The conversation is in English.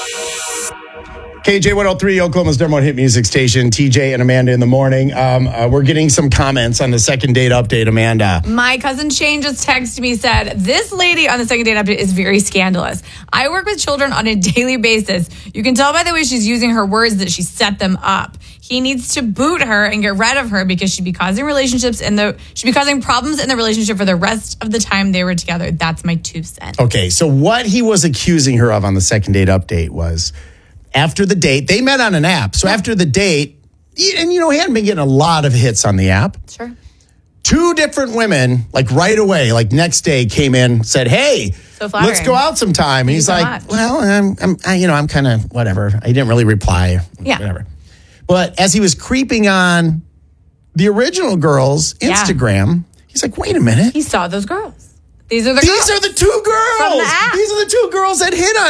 KJ 103, Oklahoma's number one hit music station. TJ and Amanda in the morning. We're getting some comments on the second date update, Amanda. My cousin Shane just texted me, said, this lady on the second date update is very scandalous. I work with children on a daily basis. You can tell by the way she's using her words that she set them up. He needs to boot her and get rid of her because she'd be causing problems in the relationship for the rest of the time they were together. That's my 2 cents. Okay, so what he was accusing her of on the second date update was after the date, they met on an app. So after the date, and he hadn't been getting a lot of hits on the app. Sure. 2 different women, like right away, like next day came in, said, hey, let's go out sometime. And he's like, well, I'm kind of whatever. I didn't really reply. Yeah. Whatever. But as he was creeping on the original girl's Instagram, he's like, wait a minute. He saw those girls. These are the 2 girls. From the app. These are the 2 girls that hit on